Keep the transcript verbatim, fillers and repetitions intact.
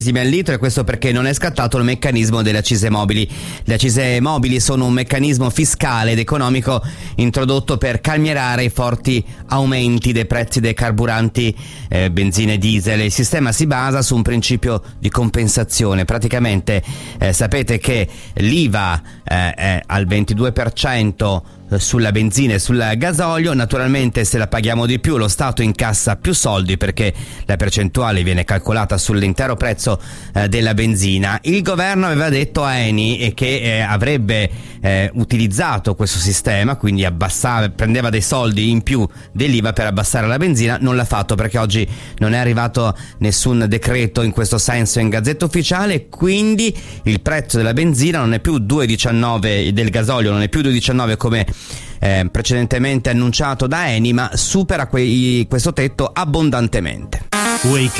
al litro, e questo perché non è scattato il meccanismo delle accise mobili. Le accise mobili sono un meccanismo fiscale ed economico introdotto per calmierare i forti aumenti dei prezzi dei carburanti eh, benzina e diesel. Il sistema si basa su un principio di compensazione. Praticamente eh, sapete che l'I V A eh, è al ventidue per cento sulla benzina e sul gasolio. Naturalmente, se la paghiamo di più, lo Stato incassa più soldi perché la percentuale viene calcolata sull'intero prezzo eh, della benzina. Il governo aveva detto a Eni che eh, avrebbe eh, utilizzato questo sistema, quindi abbassava, prendeva dei soldi in più dell'I V A per abbassare la benzina. Non l'ha fatto perché oggi non è arrivato nessun decreto in questo senso in Gazzetta Ufficiale, quindi il prezzo della benzina non è più due virgola diciannove, del gasolio non è più due virgola diciannove come Eh, precedentemente annunciato da Eni, ma supera quei, questo tetto abbondantemente. Wake